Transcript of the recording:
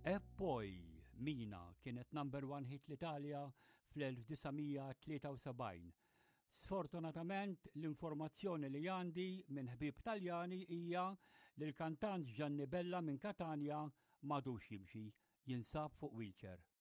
E poi Mina kienet number 1 hit l-Italja fl-1973. Sfortunatament l-informazzjoni li għandi minn ħbib Taljani hija li l-kantant Gianni Bella minn Katania m'għadux jimxi, jinsab fuq wheelchair.